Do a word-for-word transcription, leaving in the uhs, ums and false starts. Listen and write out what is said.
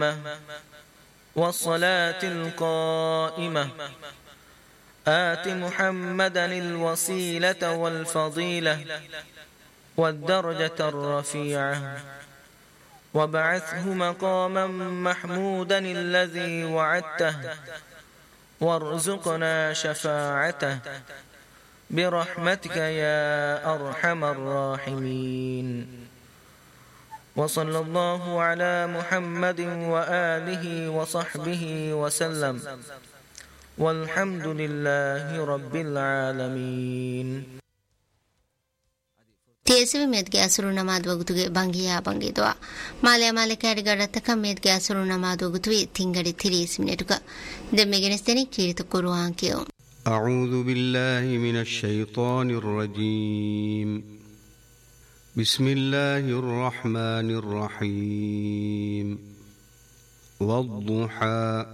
والصلاة القائمة آت محمدا الوسيلة والفضيلة والدرجة الرفيعة وابعثه مقاما محمودا الذي وعدته وارزقنا شفاعته برحمتك يا أرحم الراحمين. وصلى الله على محمد وآله وصحبه وسلم والحمد لله رب العالمين. تيسوي ميت جاسرو نماد وقتوغي بانجيا بانجي دوا ماليا مالكا رغارتكا ميت جاسرو نماد وقتوغي تنغري تريس منتوكا دميغنستني كيرتو قرآن كيو. أعوذ بالله من الشيطان الرجيم. بسم الله الرحمن الرحيم. والضحى